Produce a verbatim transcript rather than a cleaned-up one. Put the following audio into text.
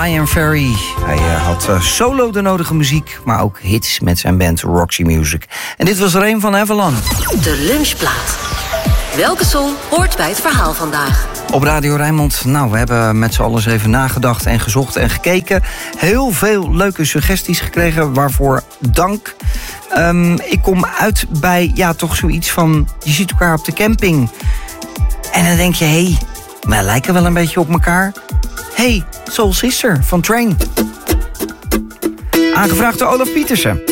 Brian Ferry. Hij uh, had uh, solo de nodige muziek, maar ook hits met zijn band Roxy Music. En dit was er een van Avalon. De lunchplaat. Welke song hoort bij het verhaal vandaag? Op Radio Rijnmond, nou, we hebben met z'n allen eens even nagedacht en gezocht en gekeken. Heel veel leuke suggesties gekregen, waarvoor dank. Um, ik kom uit bij, ja, toch zoiets van, je ziet elkaar op de camping. En dan denk je, hé, hey, wij lijken wel een beetje op elkaar. Hé, hey, Soul Sister van Train. Aangevraagd door Olaf Pietersen.